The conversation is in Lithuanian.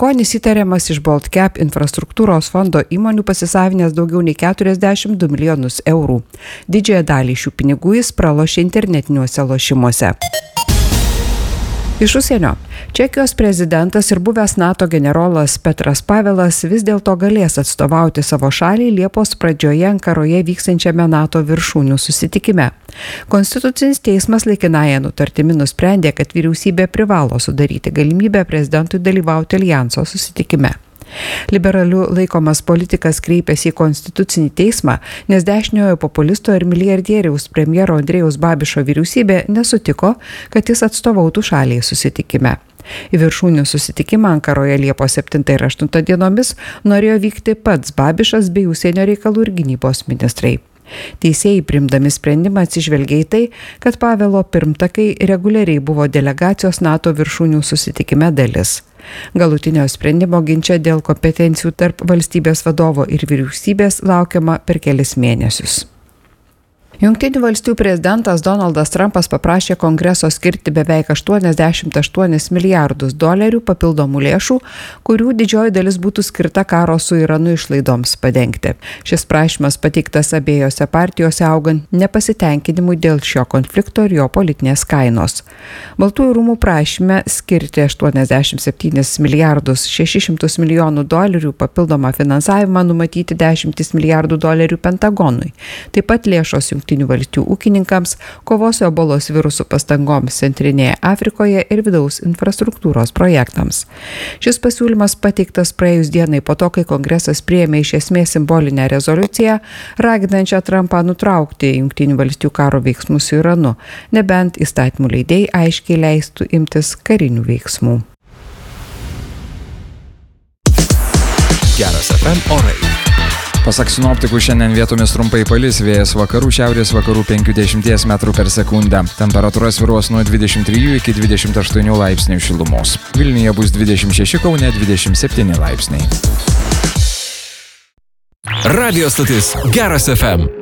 Stepukonis įtariamas iš Baltcap infrastruktūros fondo įmonių pasisavinęs daugiau nei 42 milijonus eurų. Didžiąją dalį šių pinigų jis pralošė internetiniuose lošimuose. Iš užsienio. Čekijos prezidentas ir buvęs NATO generolas Petras Pavelas vis dėlto galės atstovauti savo šalį Liepos pradžioje Ankaroje vyksiančiame NATO viršūnių susitikime. Konstitucinis teismas laikinąja nutartimi nusprendė, kad vyriausybė privalo sudaryti galimybę prezidentui dalyvauti aljanso susitikime. Liberaliu laikomas politikas kreipėsi į konstitucinį teismą, nes dešiniojo populisto ir milijardieriaus premjero Andrėjaus Babišo vyriausybė nesutiko, kad jis atstovautų šaliai susitikime. Į viršūnių susitikimą Ankaroje Liepos 7 ir 8 dienomis norėjo vykti pats Babišas bei užsienio reikalų ir gynybos ministrai. Teisėjai priimdami sprendimą atsižvelgė į tai, kad Pavelo pirmtakai reguliariai buvo delegacijos NATO viršūnių susitikime dalis. Galutinio sprendimo ginčą dėl kompetencijų tarp valstybės vadovo ir vyriausybės laukiama per kelis mėnesius. Jungtinių valstijų prezidentas Donaldas Trumpas paprašė Kongreso skirti beveik $88 milijardus papildomų lėšų, kurių didžioji dalis būtų skirta karo su Iranu išlaidoms padengti. Šis prašymas pateiktas abiejose partijose augant nepasitenkinimui dėl šio konflikto ir jo politinės kainos. Baltųjų rūmų prašyme skirti $87 milijardus $600 milijonų papildomą finansavimą numatyti $10 milijardų Pentagonui. Taip pat lėšos Jungtinių valstijų ūkininkams, kovos su ebolos virusų pastangoms Centrinėje Afrikoje ir vidaus infrastruktūros projektams. Šis pasiūlymas pateiktas praėjus dienai po to, kai Kongresas priėmė iš esmės simbolinę rezoliuciją, raginančią Trumpą nutraukti Jungtinių valstijų karo veiksmus su Iranu, nebent įstatymų leidėjai aiškiai leistų imtis karinių veiksmų. Geras FM orai. Pasak sinoptikų, šiandien vietomis trumpai palis, vėjas vakarų šiaurės vakarų 50 m/s. Temperatūra svyruos nuo 23 iki 28 laipsnių šilumos. Vilniuje bus 26, Kaune 27 laipsniai. Radio stotis Geras FM.